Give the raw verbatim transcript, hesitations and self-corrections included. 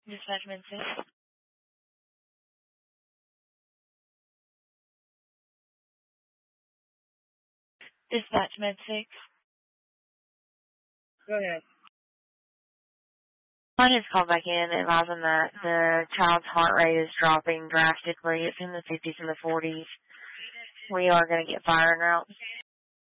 Dispatch Med six. Dispatch Med six. Go ahead. I just called back in advising that the child's heart rate is dropping drastically. It's in the fifties and the forties. We are going to get firing routes.